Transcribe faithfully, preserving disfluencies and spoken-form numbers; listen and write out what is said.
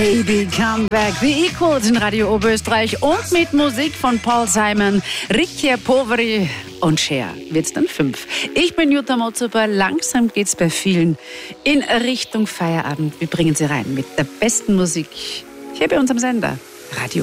Baby Come Back, The Equals in Radio Oberösterreich und mit Musik von Paul Simon, Ricchia Poveri und Cher wird's dann fünf. Ich bin Jutta Motzuber, langsam geht's bei vielen in Richtung Feierabend. Wir bringen Sie rein mit der besten Musik hier bei unserem Sender, Radio